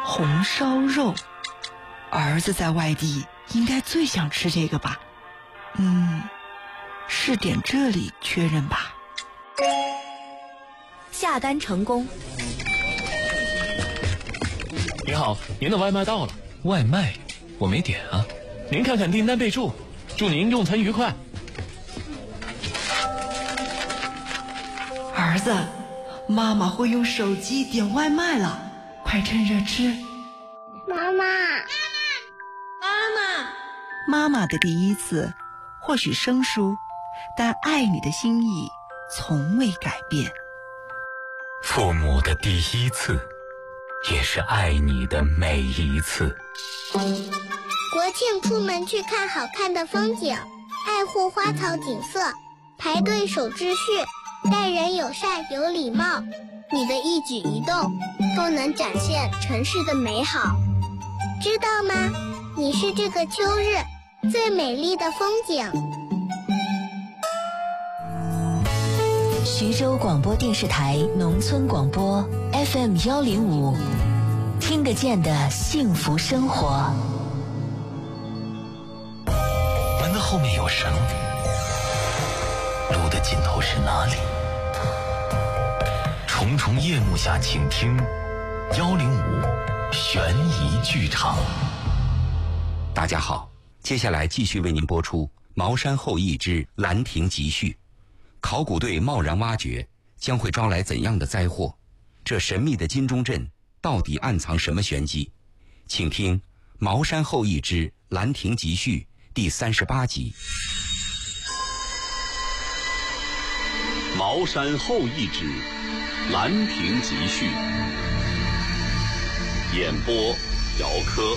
红烧肉，儿子在外地应该最想吃这个吧？是点这里确认吧。 下单成功。 您好，您的外卖到了。 外卖？我没点啊。 您看看订单备注，祝您用餐愉快。 儿子，妈妈会用手机点外卖了，快趁热吃。 妈妈， 妈妈的第一次或许生疏，但爱你的心意从未改变。 父母的第一次，也是爱你的每一次。 国庆出门去看好看的风景，爱护花草景色，排队守秩序，待人友善有礼貌，你的一举一动都能展现城市的美好，知道吗？你是这个秋日最美丽的风景。 徐州广播电视台农村广播 FM105， 听得见的幸福生活。 门的后面有绳，路的尽头是哪里？重重夜幕下，请听105悬疑剧场。 大家好，接下来继续为您播出《茅山后裔之兰亭集序》。考古队贸然挖掘，将会招来怎样的灾祸？这神秘的金钟镇到底暗藏什么玄机？请听《茅山后裔之兰亭集序》第38集。 茅山后裔之兰亭集序，演播姚科。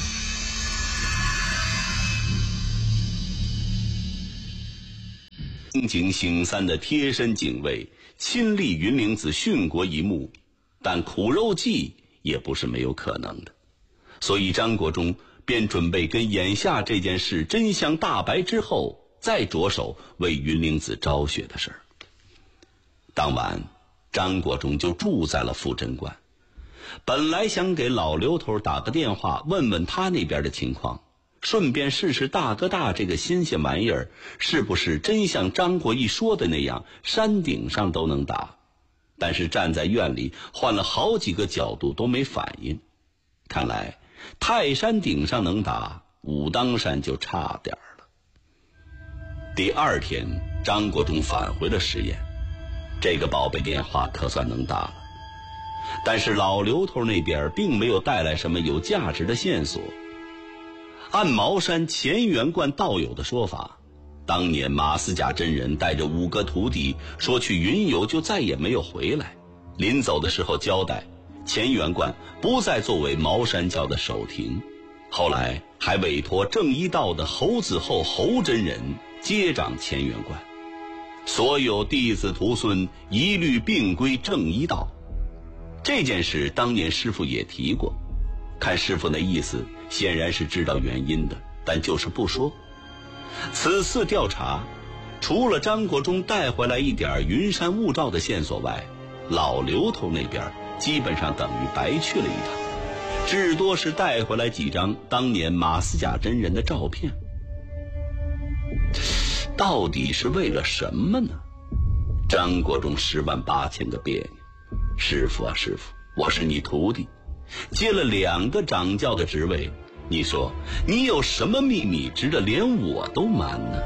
清警醒三的贴身警卫亲历云灵子殉国一幕，但苦肉计也不是没有可能的，所以张国忠便准备跟眼下这件事真相大白之后，再着手为云灵子昭雪的事儿。当晚张国忠就住在了富珍观，本来想给老刘头打个电话问问他那边的情况，顺便试试大哥大这个新鲜玩意儿是不是真像张国义说的那样山顶上都能打，但是站在院里换了好几个角度都没反应，看来泰山顶上能打，武当山就差点了。第二天张国忠返回了实验，这个宝贝电话可算能打了，但是老刘头那边并没有带来什么有价值的线索。按茅山乾元观道友的说法，当年马思甲真人带着5个徒弟说去云游就再也没有回来，临走的时候交代乾元观不再作为茅山教的首庭，后来还委托正一道的侯子厚侯真人接掌乾元观，所有弟子徒孙一律并归正一道。这件事当年师父也提过，看师父那意思显然是知道原因的，但就是不说。此次调查除了张国忠带回来一点云山雾罩的线索外，老刘头那边基本上等于白去了一趟，至多是带回来几张当年马思甲真人的照片。到底是为了什么呢？张国忠108000个别扭。师父啊师父，我是你徒弟，接了2个掌教的职位，你说你有什么秘密值得连我都瞒呢？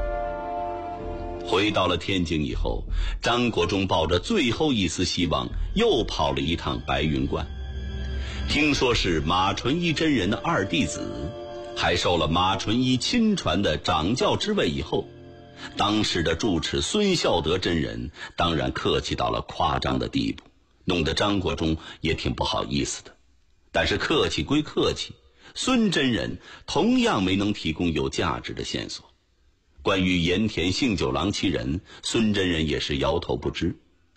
回到了天津以后，张国忠抱着最后一丝希望又跑了一趟白云观，听说是马纯一真人的2弟子，还受了马纯一亲传的掌教之位以后，当时的住持孙孝德真人当然客气到了夸张的地步，弄得张国忠也挺不好意思的。但是客气归客气，孙真人同样没能提供有价值的线索。关于盐田幸九郎7人，孙真人也是摇头不知。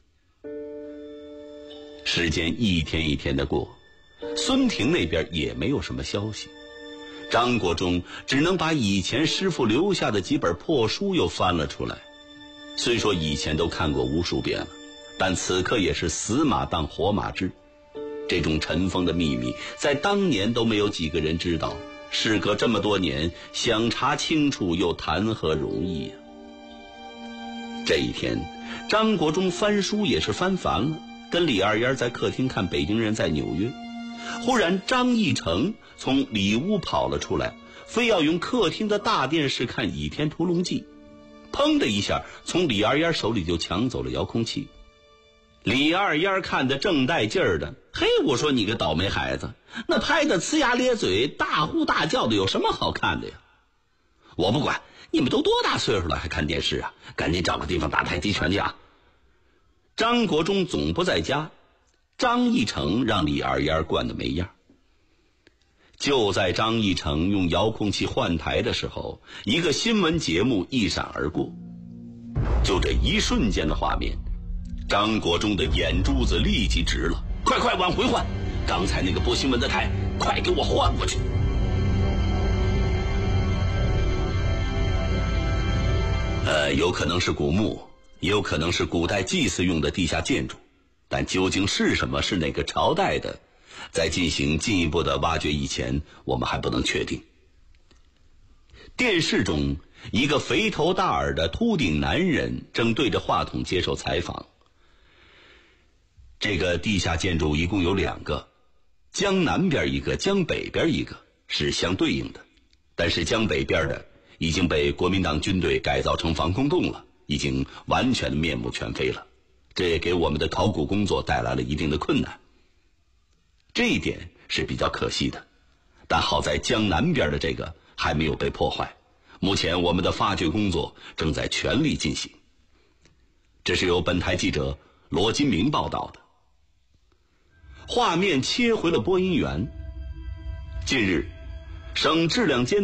时间一天一天的过，孙婷那边也没有什么消息，张国忠只能把以前师父留下的几本破书又翻了出来。虽说以前都看过无数遍了，但此刻也是死马当活马治。 这种尘封的秘密在当年都没有几个人知道，事隔这么多年，想查清楚又谈何容易啊。这一天，张国忠翻书也是翻烦了，跟李二烟在客厅看《北京人在纽约》。忽然张义成从里屋跑了出来，非要用客厅的大电视看《倚天屠龙记》，砰的一下从李二烟手里就抢走了遥控器。李二烟看得正带劲儿的，嘿，我说你个倒霉孩子，那拍的呲牙咧嘴大呼大叫的有什么好看的呀？我不管，你们都多大岁数了还看电视啊？赶紧找个地方打太极拳去啊！张国忠总不在家，张义成让李二烟惯得没样。就在张义成用遥控器换台的时候，一个新闻节目一闪而过。就这一瞬间的画面，张国忠的眼珠子立即直了，快往回换，刚才那个播新闻的台快给我换过去。有可能是古墓，也有可能是古代祭祀用的地下建筑，但究竟是什么，是哪个朝代的，在进行进一步的挖掘以前，我们还不能确定。电视中，一个肥头大耳的秃顶男人正对着话筒接受采访。这个地下建筑一共有2个，江南边一个，江北边一个，是相对应的。但是江北边的已经被国民党军队改造成防空洞了，已经完全面目全非了，这也给我们的考古工作带来了一定的困难。这一点是比较可惜的，但好在江南边的这个还没有被破坏，目前我们的发掘工作正在全力进行。这是由本台记者罗金明报道的。画面切回了播音员。近日，省质量监